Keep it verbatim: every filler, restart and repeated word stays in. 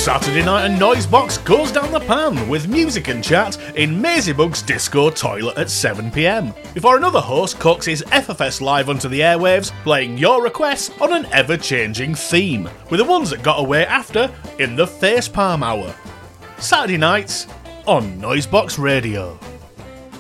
Saturday night and Noisebox goes down the pan with music and chat in Mazybug's Disco Toilet at seven p m, before another host cooks his F F S live onto the airwaves, playing your requests on an ever-changing theme, with the ones that got away after in the Facepalm Hour. Saturday nights on Noisebox Radio.